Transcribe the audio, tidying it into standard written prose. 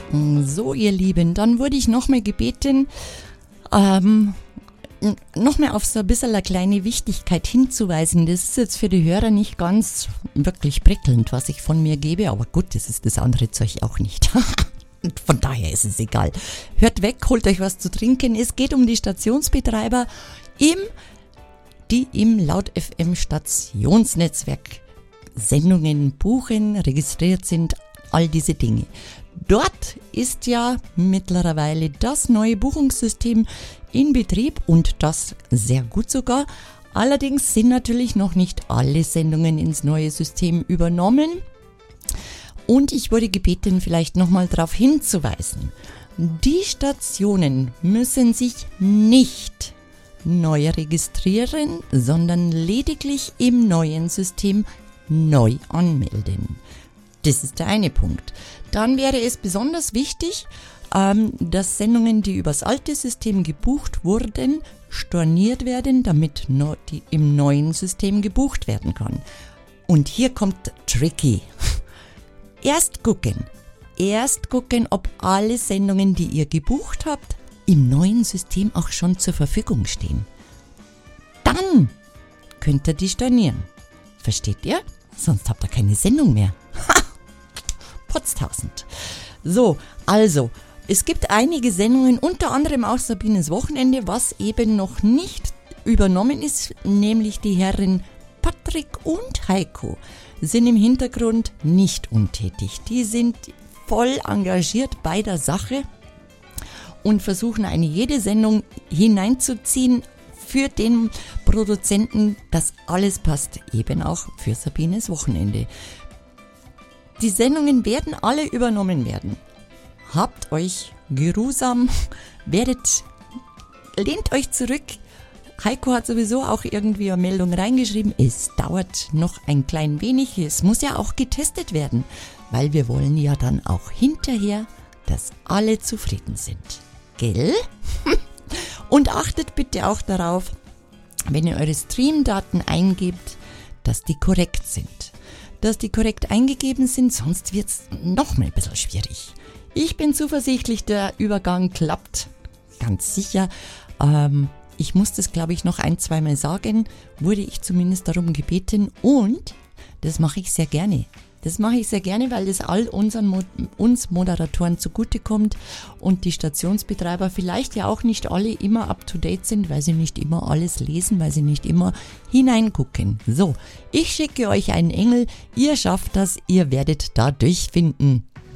So, ihr Lieben, dann wurde ich nochmal gebeten, nochmal auf so ein bisschen eine kleine Wichtigkeit hinzuweisen. Das ist jetzt für die Hörer nicht ganz wirklich prickelnd, was ich von mir gebe, aber gut, das ist das andere Zeug auch nicht. Von daher ist es egal. Hört weg, holt euch was zu trinken. Es geht um die Stationsbetreiber, die im Laut FM Stationsnetzwerk Sendungen buchen, registriert sind, all diese Dinge. Dort ist ja mittlerweile das neue Buchungssystem in Betrieb und das sehr gut sogar. Allerdings sind natürlich noch nicht alle Sendungen ins neue System übernommen. Und ich wurde gebeten, vielleicht nochmal darauf hinzuweisen. Die Stationen müssen sich nicht neu registrieren, sondern lediglich im neuen System neu anmelden. Das ist der eine Punkt. Dann wäre es besonders wichtig, dass Sendungen, die übers alte System gebucht wurden, storniert werden, damit die im neuen System gebucht werden kann. Und hier kommt tricky. Erst gucken, ob alle Sendungen, die ihr gebucht habt, im neuen System auch schon zur Verfügung stehen. Dann könnt ihr die stornieren. Versteht ihr? Sonst habt ihr keine Sendung mehr. Potztausend. So, also, es gibt einige Sendungen, unter anderem auch Sabines Wochenende, was eben noch nicht übernommen ist, nämlich die Herren Patrick und Heiko sind im Hintergrund nicht untätig. Die sind voll engagiert bei der Sache und versuchen jede Sendung hineinzuziehen für den Produzenten, dass alles passt, eben auch für Sabines Wochenende. Die Sendungen werden alle übernommen werden. Habt euch geruhsam, lehnt euch zurück. Heiko hat sowieso auch irgendwie eine Meldung reingeschrieben. Es dauert noch ein klein wenig. Es muss ja auch getestet werden, weil wir wollen ja dann auch hinterher, dass alle zufrieden sind. Gell? Und achtet bitte auch darauf, wenn ihr eure Streamdaten eingebt, dass die korrekt sind. Dass die korrekt eingegeben sind, sonst wird es noch mal ein bisschen schwierig. Ich bin zuversichtlich, der Übergang klappt. Ganz sicher. Ich muss das, glaube ich, noch 1-2 Mal sagen, wurde ich zumindest darum gebeten und das mache ich sehr gerne. Weil das all uns Moderatoren zugutekommt und die Stationsbetreiber vielleicht ja auch nicht alle immer up to date sind, weil sie nicht immer alles lesen, weil sie nicht immer hineingucken. So, ich schicke euch einen Engel, ihr schafft das, ihr werdet da durchfinden.